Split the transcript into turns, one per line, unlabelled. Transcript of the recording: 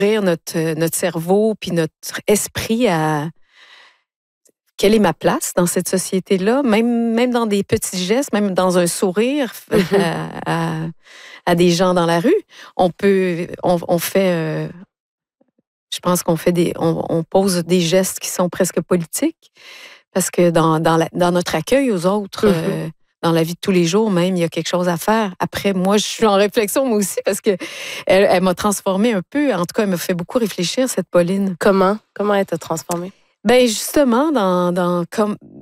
notre cerveau puis notre esprit à quelle est ma place dans cette société-là, même dans des petits gestes, même dans un sourire à des gens dans la rue. On fait, je pense qu'on fait on pose des gestes qui sont presque politiques parce que dans notre accueil aux autres, dans la vie de tous les jours même, il y a quelque chose à faire. Après, moi, je suis en réflexion moi aussi parce que elle m'a transformée un peu. En tout cas, elle m'a fait beaucoup réfléchir, cette Pauline.
Comment elle t'a transformée?
Ben justement, comme